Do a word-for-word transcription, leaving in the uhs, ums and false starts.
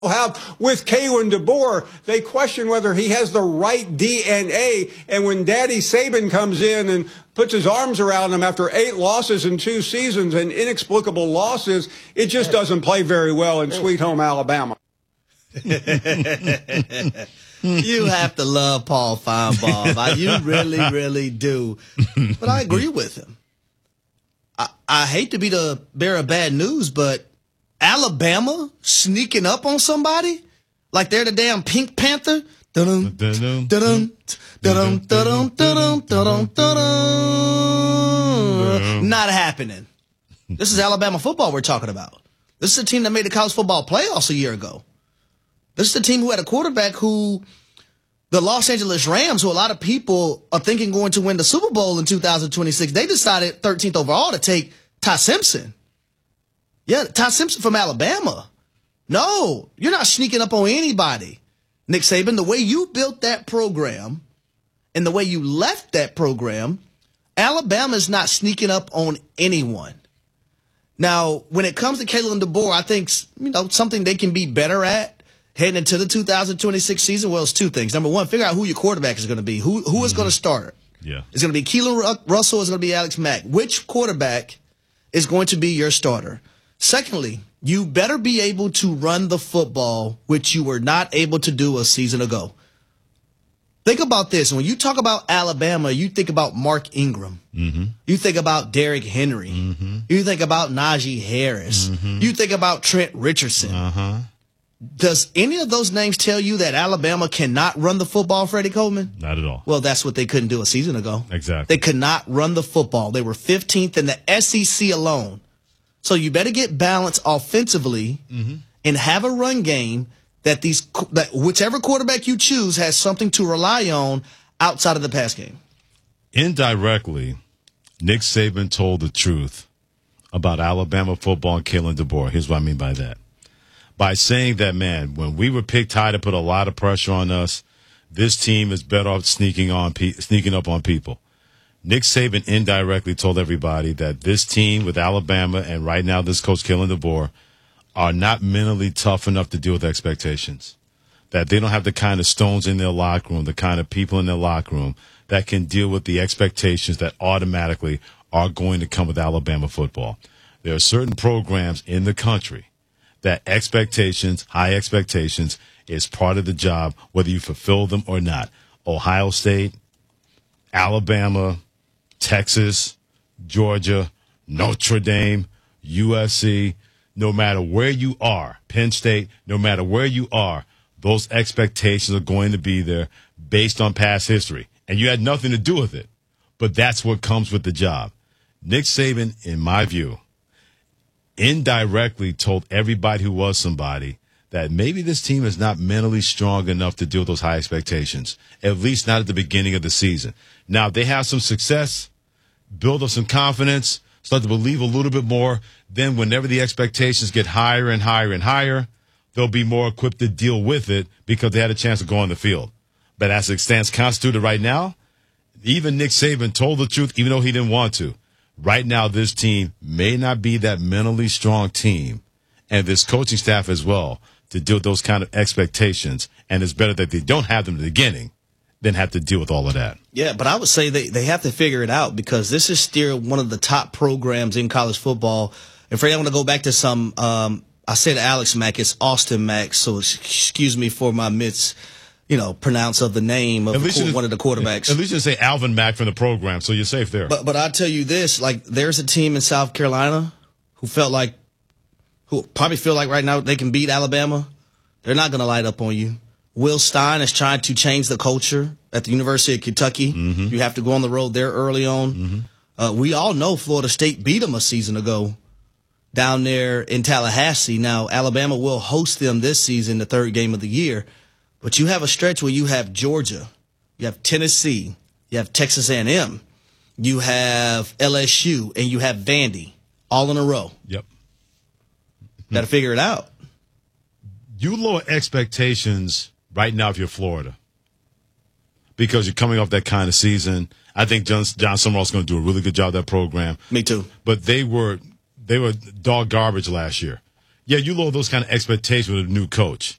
have with Kalen DeBoer. They question whether he has the right D N A. And when Daddy Saban comes in and puts his arms around him after eight losses in two seasons and inexplicable losses, it just doesn't play very well in Sweet Home Alabama. You have to love Paul Feinbaum. You really, really do. But I agree with him. I, I hate to be the bearer of bad news, but Alabama sneaking up on somebody like they're the damn Pink Panther. Dun-dun, dun-dun, dun-dun, dun-dun, dun-dun, dun-dun, dun-dun, dun-dun. Not happening. This is Alabama football we're talking about. This is a team that made the college football playoffs a year ago. This is a team who had a quarterback who, the Los Angeles Rams, who a lot of people are thinking going to win the Super Bowl in two thousand twenty-six, they decided thirteenth overall to take Ty Simpson. Yeah, Ty Simpson from Alabama. No, you're not sneaking up on anybody. Nick Saban, the way you built that program and the way you left that program, Alabama's not sneaking up on anyone. Now, when it comes to Kalen DeBoer, I think, you know, something they can be better at heading into the two thousand twenty-six season, well, it's two things. Number one, figure out who your quarterback is going to be. Who Who is mm-hmm. going to start? Yeah. Is it going to be Keelan Russell or is it going to be Alex Mack? Which quarterback is going to be your starter? Secondly, you better be able to run the football, which you were not able to do a season ago. Think about this. When you talk about Alabama, you think about Mark Ingram. Mm-hmm. You think about Derrick Henry. Mm-hmm. You think about Najee Harris. Mm-hmm. You think about Trent Richardson. Uh-huh. Does any of those names tell you that Alabama cannot run the football, Freddie Coleman? Not at all. Well, that's what they couldn't do a season ago. Exactly. They could not run the football. They were fifteenth in the S E C alone. So you better get balance offensively mm-hmm. and have a run game that these that whichever quarterback you choose has something to rely on outside of the pass game. Indirectly, Nick Saban told the truth about Alabama football and Kalen DeBoer. Here's what I mean by that. By saying that, man, when we were picked high to put a lot of pressure on us, this team is better off sneaking on pe- sneaking up on people. Nick Saban indirectly told everybody that this team with Alabama and right now this coach Kalen DeBoer are not mentally tough enough to deal with expectations, that they don't have the kind of stones in their locker room, the kind of people in their locker room that can deal with the expectations that automatically are going to come with Alabama football. There are certain programs in the country that expectations, high expectations, is part of the job, whether you fulfill them or not. Ohio State, Alabama, Texas, Georgia, Notre Dame, U S C, no matter where you are, Penn State, no matter where you are, those expectations are going to be there based on past history. And you had nothing to do with it. But that's what comes with the job. Nick Saban, in my view, indirectly told everybody who was somebody that maybe this team is not mentally strong enough to deal with those high expectations, at least not at the beginning of the season. Now, if they have some success, build up some confidence, start to believe a little bit more, then whenever the expectations get higher and higher and higher, they'll be more equipped to deal with it because they had a chance to go on the field. But as it stands constituted right now, even Nick Saban told the truth, even though he didn't want to. Right now, this team may not be that mentally strong team, and this coaching staff as well, to deal with those kind of expectations. And it's better that they don't have them in the beginning than have to deal with all of that. Yeah, but I would say they, they have to figure it out because this is still one of the top programs in college football. And Freddie, I want to go back to some, um, I said Alex Mack, it's Austin Mack, so excuse me for my mis, you know, pronounce of the name of the, one of the quarterbacks. At least you say Alvin Mack from the program, so you're safe there. But, but I'll tell you this, like there's a team in South Carolina who felt like, who probably feel like right now they can beat Alabama. They're not going to light up on you. Will Stein is trying to change the culture at the University of Kentucky. Mm-hmm. You have to go on the road there early on. Mm-hmm. Uh, we all know Florida State beat them a season ago down there in Tallahassee. Now, Alabama will host them this season, the third game of the year. But you have a stretch where you have Georgia, you have Tennessee, you have Texas A and M, you have L S U, and you have Vandy all in a row. Yep. Got to figure it out. You lower expectations right now if you're Florida because you're coming off that kind of season. I think John, John Summerall's going to do a really good job of that program. Me too. But they were they were dog garbage last year. Yeah, you lower those kind of expectations with a new coach.